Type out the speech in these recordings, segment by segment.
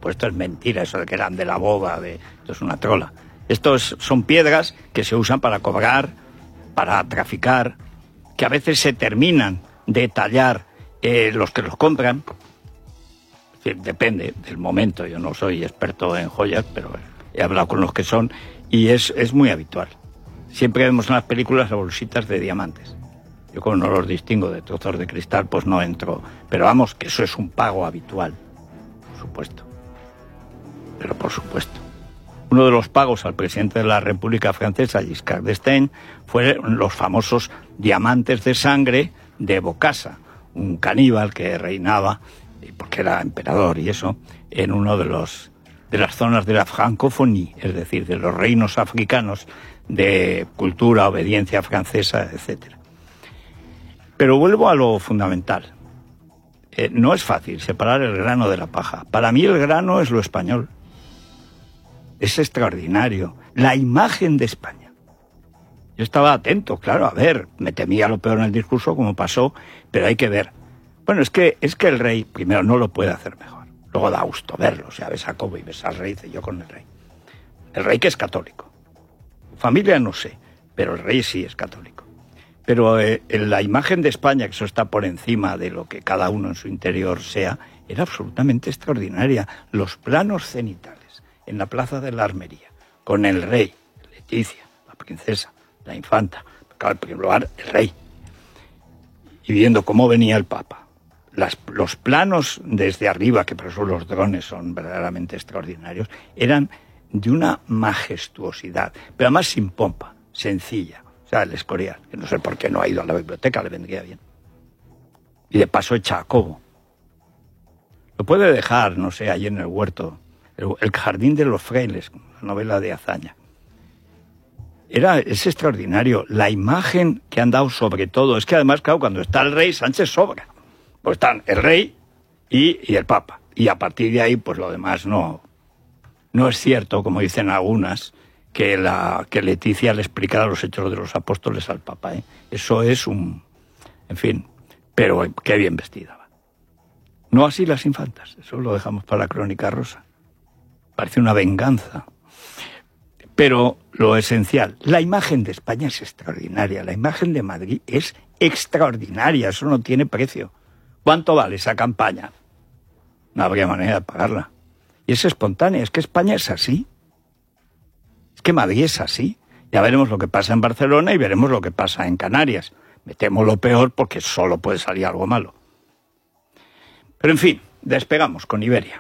supuesto, es mentira eso de que eran de la boda, esto es una trola. Estos son piedras que se usan para cobrar, para traficar, que a veces se terminan de tallar los que los compran. Es decir, depende del momento. Yo no soy experto en joyas, pero he hablado con los que son y es muy habitual. Siempre vemos en las películas las bolsitas de diamantes. Yo como no los distingo de trozos de cristal, pues no entro. Pero vamos, que eso es un pago habitual, por supuesto. Pero por supuesto. Uno de los pagos al presidente de la República Francesa, Giscard d'Estaing, fueron los famosos diamantes de sangre de Bokassa, un caníbal que reinaba, porque era emperador y eso, en uno de las zonas de la francophonie, es decir, de los reinos africanos de cultura, obediencia francesa, etcétera. Pero vuelvo a lo fundamental. No es fácil separar el grano de la paja. Para mí el grano es lo español. Es extraordinario. La imagen de España. Yo estaba atento, claro, a ver, me temía lo peor en el discurso, como pasó, pero hay que ver. Bueno, es que el rey, primero, no lo puede hacer mejor. Luego da gusto verlo, o sea, ves a Cobo y ves al rey, dice yo con el rey. El rey que es católico. Familia no sé, pero el rey sí es católico. Pero la imagen de España, que eso está por encima de lo que cada uno en su interior sea, era absolutamente extraordinaria. Los planos cenitales en la plaza de la Armería, con el rey, Leticia, la princesa, la infanta, en primer lugar el rey, y viendo cómo venía el Papa. Los planos desde arriba, que por eso los drones son verdaderamente extraordinarios, eran de una majestuosidad, pero además sin pompa, sencilla. O sea, el Escorial, que no sé por qué no ha ido a la biblioteca, le vendría bien. Y de paso echa a Cobo. Lo puede dejar, no sé, allí en el huerto, el jardín de los frailes, la novela de Azaña. Es extraordinario. La imagen que han dado sobre todo, es que además, claro, cuando está el rey, Sánchez sobra. Pues están el rey y el Papa. Y a partir de ahí, pues lo demás no es cierto, como dicen algunas, que Leticia le explicara los hechos de los apóstoles al Papa. Eso es en fin, pero qué bien vestida va. No así las infantas, eso lo dejamos para la crónica rosa. Parece una venganza. Pero lo esencial, la imagen de España es extraordinaria, la imagen de Madrid es extraordinaria, eso no tiene precio. ¿Cuánto vale esa campaña? No habría manera de pagarla. Y es espontánea, es que España es así. Es que Madrid es así. Ya veremos lo que pasa en Barcelona y veremos lo que pasa en Canarias. Me temo lo peor porque solo puede salir algo malo. Pero en fin, despegamos con Iberia.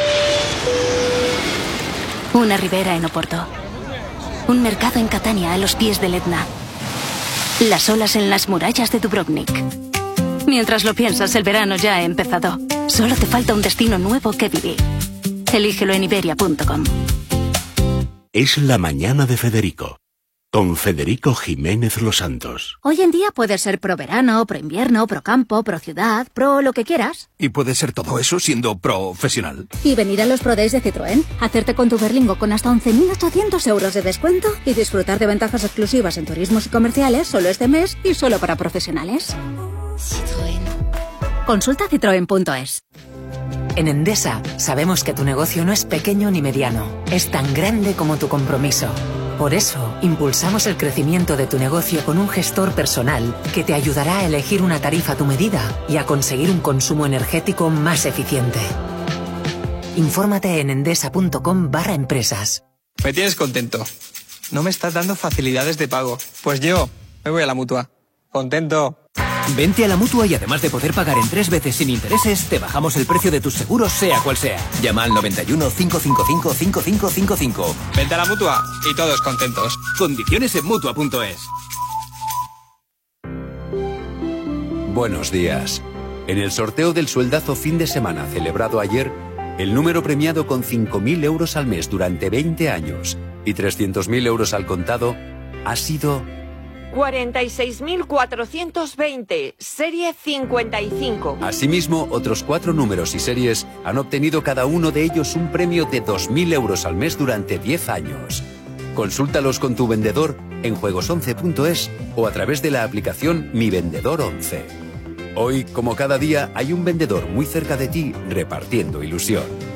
Una ribera en Oporto. Un mercado en Catania a los pies del Etna. Las olas en las murallas de Dubrovnik. Mientras lo piensas, el verano ya ha empezado. Solo te falta un destino nuevo que vivir. Elígelo en Iberia.com. Es la mañana de Federico, con Federico Jiménez Los Santos. Hoy en día puedes ser pro verano, pro invierno, pro campo, pro ciudad, pro lo que quieras. Y puedes ser todo eso siendo profesional. Y venir a los Pro Days de Citroën, hacerte con tu Berlingo con hasta 11.800 euros de descuento y disfrutar de ventajas exclusivas en turismos y comerciales solo este mes y solo para profesionales. Citroën. Consulta citroen.es. En Endesa sabemos que tu negocio no es pequeño ni mediano, es tan grande como tu compromiso. Por eso, impulsamos el crecimiento de tu negocio con un gestor personal que te ayudará a elegir una tarifa a tu medida y a conseguir un consumo energético más eficiente. Infórmate en endesa.com/empresas. Me tienes contento. No me estás dando facilidades de pago. Pues yo me voy a la Mutua. Contento. Vente a la Mutua y además de poder pagar en 3 veces sin intereses, te bajamos el precio de tus seguros sea cual sea. Llama al 91 555 5555. Vente a la Mutua y todos contentos. Condiciones en Mutua.es. Buenos días. En el sorteo del sueldazo fin de semana celebrado ayer, el número premiado con 5.000 euros al mes durante 20 años y 300.000 euros al contado ha sido 46.420, serie 55. Asimismo, otros 4 números y series han obtenido cada uno de ellos un premio de 2.000 euros al mes durante 10 años. Consúltalos con tu vendedor en juegos11.es o a través de la aplicación Mi Vendedor 11. Hoy, como cada día, hay un vendedor muy cerca de ti repartiendo ilusión.